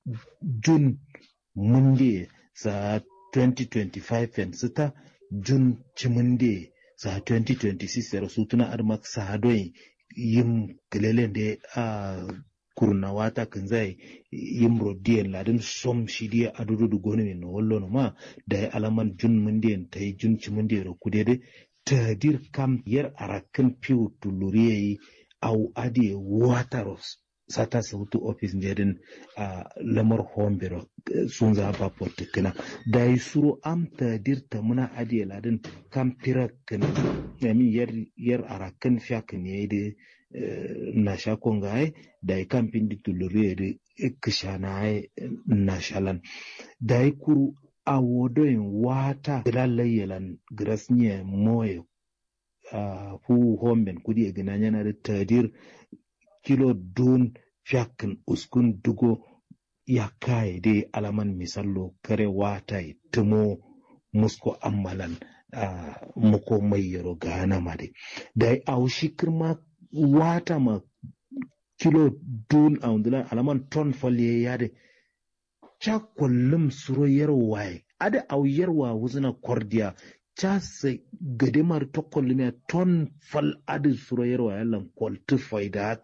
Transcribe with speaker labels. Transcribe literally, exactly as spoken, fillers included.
Speaker 1: jun munde sa twenty twenty-five fen sita jun chimunde sa twenty twenty-six yaro sutuna armak sa doyin yim kelelen de a kurna wata kan zai yim rodiyan ladin som shidiya adudu du goni no wallo no ma da alaman jun munde tai jun chimunde ro kudede tadir kam yer arakan piu tuluriye au adi wataros sata sautu office ndedin a lamar hombero sun za ba portikina da yi suru am tadir ta muna adi ladin kam pira kana yami yer yer arakan fiakin yayi na shakon gai da yi kan pindi tuluriye da kishana na shalan da yi kuru a wodoyin wata gilalayyalan grasniya moye Uh, fu homben kudi e gina yana da tadir kilo don fiyakin uskun dugo ya kai dai alaman misallo kare wata tumo musko ammalan uh, muko mai yaro gana ma dai da aushi kirma wata ma kilo don a undula alaman ton falye ya dai cha kullum suro yarwaye ada au yarwa wuzuna kordiya chase gademar tokkol limia ton fal adi suro yerwa yalan koltu faida